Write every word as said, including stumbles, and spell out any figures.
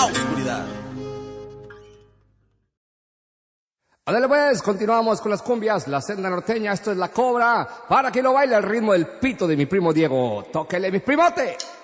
la oscuridad. Adele pues, continuamos con las cumbias, la senda norteña, esto es La Cobra, para que lo baile al ritmo del pito de mi primo Diego. Tóquele mi primote.